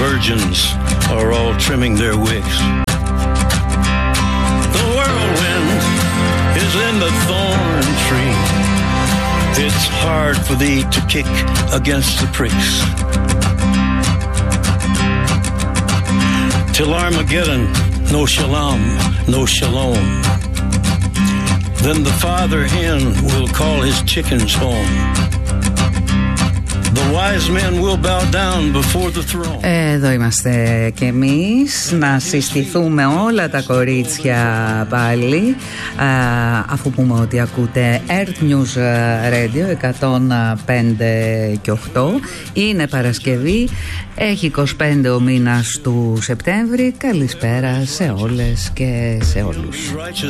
virgins are all trimming their wicks. The whirlwind is in the thorn tree. It's hard for thee to kick against the pricks. Till Armageddon, no shalom, no shalom. Then the father hen will call his chickens home. The wise men will bow down before the throne. Εδώ είμαστε κι εμείς να συστηθούμε όλα τα κορίτσια πάλι, αφού πούμε ότι ακούτε Earth News Radio 105 και 8. Είναι Παρασκευή, έχει 25 ο μήνας του Σεπτέμβρη. Καλησπέρα σε όλες και σε όλους.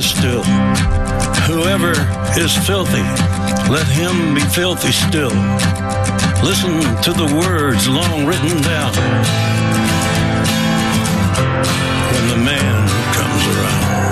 Whoever is filthy, let him be filthy still. Listen to the words long written down when the man comes around.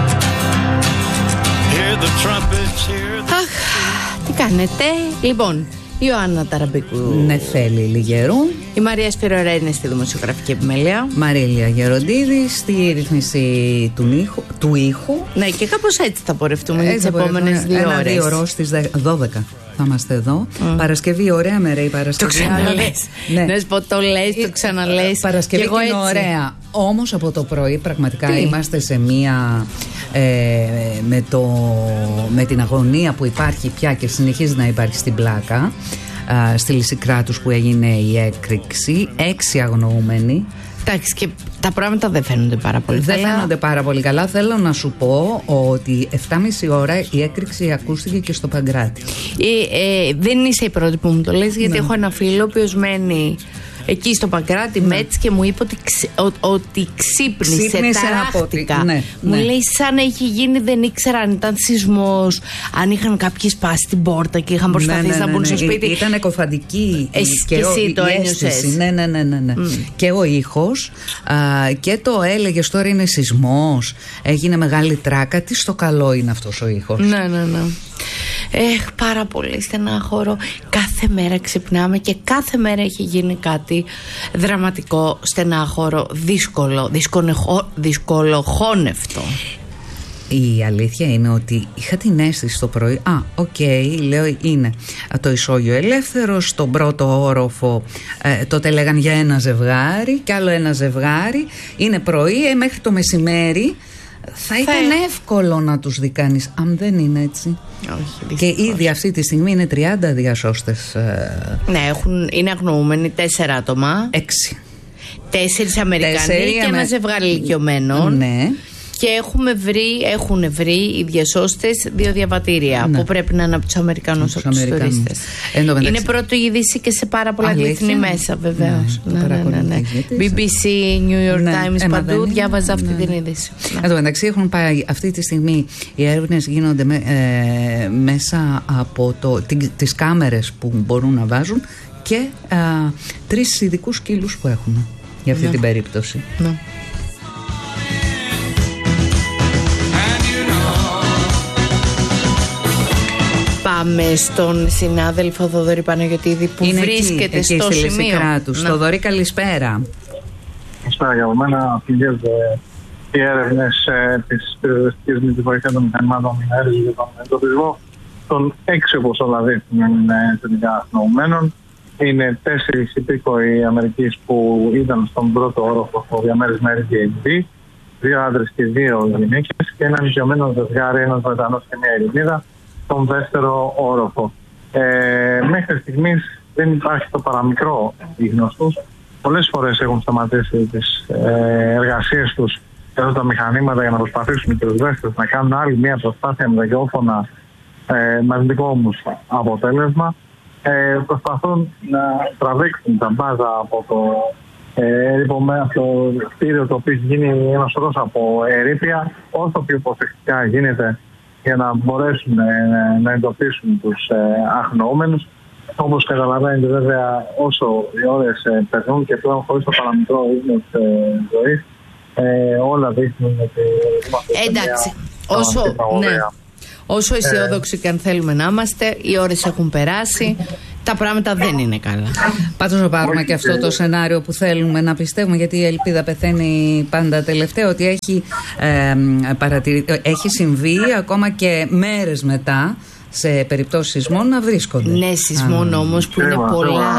Hear the trumpets, hear the... Αχ, τι κάνετε? Λοιπόν, Ιωάννα Ταραμπίκου, Νεφέλη Λιγερού, η Μαρία Σφυρορέα είναι στη δημοσιογραφική επιμέλεια, Μαρίλια Γεροντίδη στη ρύθμιση του ήχου. Ναι, και κάπως έτσι θα πορευτούμε τις επόμενες 2 ώρες. 2 ώρες στις 12 θα είμαστε εδώ. Παρασκευή, ωραία μέρα η Παρασκευή. Το ξαναλες. Ναι. Να σου πω, το λες, το ξαναλες. Παρασκευή είναι ωραία. Όμως από το πρωί πραγματικά είμαστε σε μία με την αγωνία που υπάρχει πια και συνεχίζει να υπάρχει στην πλάκα, στη Λυσικράτους που έγινε η έκρηξη, 6 αγνοούμενοι. Εντάξει, και τα πράγματα δεν φαίνονται πάρα πολύ καλά. Δεν φαίνονται πάρα πολύ καλά. Θέλω να σου πω ότι 7.30 ώρα η έκρηξη ακούστηκε και στο Παγκράτη. Δεν είσαι η πρώτη που μου το λες, γιατί έχω ένα φίλο ο οποίος μένει εκεί στο Παγκράτη, Μέτς, και μου είπε ότι ξύπνησε, ταράχτηκα. Μου λέει σαν να είχε γίνει, δεν ήξερα αν ήταν σεισμός, αν είχαν κάποιοι σπάσει την πόρτα και είχαν προσπαθήσει να μπουν στο σπίτι. Ήταν εκοφαντική και εσύ το ένιωσες. Ναι. Και ο ήχος, και το έλεγες τώρα είναι σεισμός, έγινε μεγάλη τράκα. Τι στο καλό είναι αυτός ο ήχος. Ναι. Πάρα πολύ στενάχωρο. Κάθε μέρα ξυπνάμε και κάθε μέρα έχει γίνει κάτι δραματικό, στενάχωρο, δυσκολοχώνευτο. Η αλήθεια είναι ότι είχα την αίσθηση το πρωί, λέω είναι το ισόγειο Ελεύθερος, στον πρώτο όροφο τότε λέγαν για ένα ζευγάρι και άλλο ένα ζευγάρι, είναι πρωί, μέχρι το μεσημέρι θα ήταν εύκολο να τους δει κανείς, αν δεν είναι έτσι. Όχι, και ήδη αυτή τη στιγμή είναι 30 διασώστες. Ναι, είναι αγνοούμενοι 4 άτομα. 6. 4 Αμερικανοί και ένα ζευγάρι ηλικιωμένων. Ναι. Και έχουν βρει οι διασώστες 2 διαβατήρια που πρέπει να είναι από τους Αμερικανούς, από τους τουρίστες. Είναι πρώτη είδηση και σε πάρα πολλά διεθνή μέσα, βεβαίως. Ναι. BBC, New York Times, παντού διάβαζα αυτή την είδηση. Εν τω μεταξύ έχουν πάει αυτή τη στιγμή, οι έρευνες γίνονται μέσα από τις κάμερες που μπορούν να βάζουν και 3 ειδικούς σκύλους που έχουν για αυτή την περίπτωση. Ναι. Πάμε στον συνάδελφο Θοδωρή Παναγιωτίδη που είναι βρίσκεται εκεί στο σημείο. Θοδωρή, καλησπέρα. Καλησπέρα για μένα. Πηγαίνονται οι έρευνες της πυροσβεστικής με τη βοήθεια των μηχανημάτων αέριου για τον εντοπισμό των 6, όπως όλα δείχνουν, τελικά αγνοωμένων. Είναι 4 υπήκοοι Αμερικής που ήταν στον πρώτο όροφο στο διαμέρισμα Airbnb, 2 άντρες και 2 γυναίκες και ένα νοικιωμένο ζευγάρι, ένας Βρετανός και μια Ελληνίδα, στον δεύτερο όροφο. Μέχρι στιγμής δεν υπάρχει το παραμικρό ίχνος τους. Πολλές φορές έχουν σταματήσει τις εργασίες τους εδώ τα μηχανήματα για να προσπαθήσουν οι πυροσβέστες να κάνουν άλλη μια προσπάθεια με ραδιόφωνα, με αρνητικό όμως αποτέλεσμα. Προσπαθούν να τραβήξουν τα μπάζα από το κτίριο, το οποίο γίνει ένας σωρός από ερείπια, όσο πιο προσεκτικά γίνεται, για να μπορέσουν να εντοπίσουν τους αγνοούμενους. Όπως καταλαβαίνετε, βέβαια, όσο οι ώρες περνούν και πλέον χωρίς το παραμικρό ίχνος ζωής, όλα δείχνουν ότι είμαστε εντάξει, όσο αισιόδοξοι και αν θέλουμε να είμαστε, οι ώρες έχουν περάσει τα πράγματα δεν είναι καλά. Πάντως να πάρουμε και αυτό το σενάριο που θέλουμε να πιστεύουμε, γιατί η ελπίδα πεθαίνει πάντα τελευταία, ότι έχει συμβεί ακόμα και μέρες μετά σε περιπτώσεις σεισμών να βρίσκονται. Ναι, σεισμών όμως που είναι πολλά.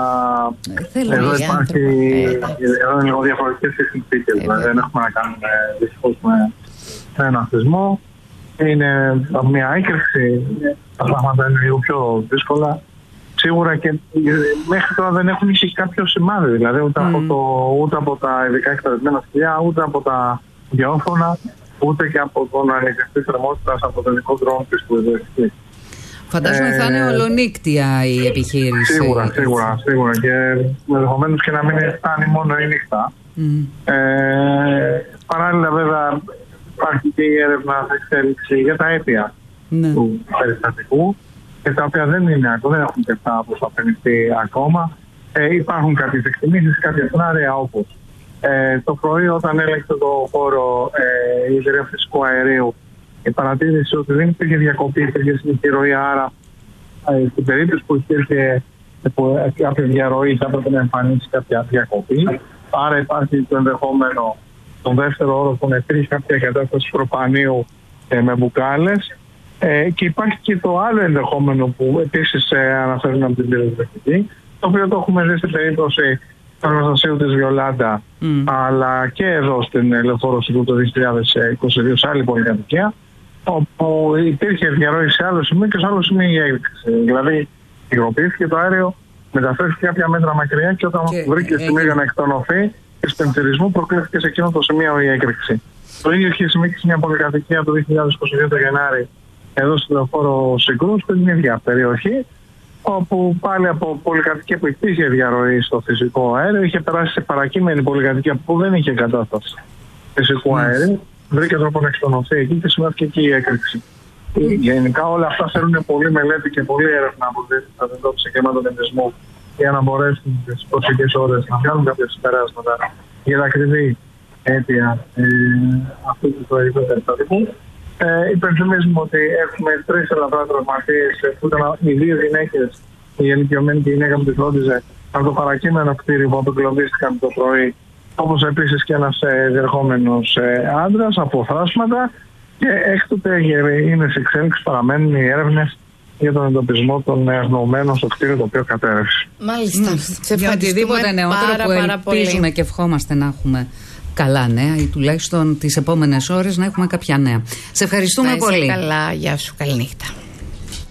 Εδώ υπάρχει λίγο διαφορετικές συνθήκες. Δεν έχουμε να κάνουμε δυστυχώς με ένα σεισμό. Είναι μια έκρηξη. Τα πράγματα είναι λίγο πιο δύσκολα. Σίγουρα και μέχρι τώρα δεν έχουν είχε κάποιο σημάδι. Δηλαδή ούτε από τα ειδικά εκταρισμένα σκυλιά, ούτε από τα διάφωνα, ούτε και από τον ανεκριστή θερμότητα από τον ειδικό δρόμο της που ειδοποιηθεί. Φαντάζομαι θα είναι ολονύκτια η επιχείρηση. Σίγουρα. Και ενδεχομένως και να μην φτάνει μόνο η νύχτα. Παράλληλα, βέβαια, υπάρχει και η έρευνα εξέλιξη για τα αίτια του περιστατικού, και τα οποία δεν έχουν τεφτά αποσαφενιστεί ακόμα. Υπάρχουν κάποιες εκτιμήσεις, κάποια σενάρια, όπως το πρωί όταν έλεγξε το χώρο η Εταιρεία Φυσικού Αερίου, η παρατήρηση ότι δεν υπήρχε διακοπή, υπήρχε συνεχή ροή, άρα στην περίπτωση που υπήρχε κάποια διαρροή θα έπρεπε να εμφανίσει κάποια διακοπή. Άρα υπάρχει το ενδεχόμενο, τον δεύτερο όροφο, να υπήρχε κάποια κατάσταση προπανίου με μπουκάλες. Και υπάρχει και το άλλο ενδεχόμενο που επίσης αναφέρουν από την πυροσβεστική, το οποίο το έχουμε δει στην περίπτωση του εργοστασίου της Βιολάντα, αλλά και εδώ στην Λεωφόρο Σικρού το 2022 σε άλλη πολυκατοικία, όπου υπήρχε διαρροή σε άλλο σημείο και σε άλλο σημείο η έκρηξη. Δηλαδή, υγροποιήθηκε το αέριο, μεταφέρθηκε κάποια μέτρα μακριά και όταν βρήκε σημείο για να εκτονωθεί, και στον εμφυρισμό προκλήθηκε σε εκείνο το σημείο η έκρηξη. Το ίδιο είχε συμβεί και σε μια πολυκατοικία το 2022 το Γενάρη, εδώ στο Λεωφόρο Σικρού, στην ίδια περιοχή, όπου πάλι από πολυκατοικία που υπήρχε διαρροή στο φυσικό αέριο, είχε περάσει σε παρακείμενη πολυκατοικία που δεν είχε κατάσταση φυσικού αέριου, βρήκε τρόπο να εκτονωθεί εκεί και σημαίνει και η έκρηξη. Γενικά όλα αυτά θέλουν πολλή μελέτη και πολλή έρευνα από την αντιμετώπιση κλίματων ενδυσμού για να μπορέσουν τις προσεχείς ώρες να βγάλουν κάποια συμπεράσματα για τα ακριβή αίτια αυτού του τραγικού περιστατικού. Υπενθυμίζουμε ότι έχουμε 3 ελαφρά τραυματίες, που ήταν οι 2 γυναίκες, η ηλικιωμένη και η γυναίκα που τη φρόντιζε, από το παρακείμενο κτίριο που απεγκλωβίστηκαν το πρωί, όπως επίσης και ένας διερχόμενος άντρας από θράσματα, και έκτοτε είναι σε εξέλιξη, παραμένουν οι έρευνες για τον εντοπισμό των αγνοωμένων στο κτίριο το οποίο κατέρευσε. Μάλιστα. Για οτιδήποτε νεότερο που ελπίζουμε και ευχόμαστε να έχουμε καλά νέα, ή τουλάχιστον τις επόμενες ώρες να έχουμε κάποια νέα. Σε ευχαριστούμε πολύ. Καλά, γεια σου, καλή νύχτα.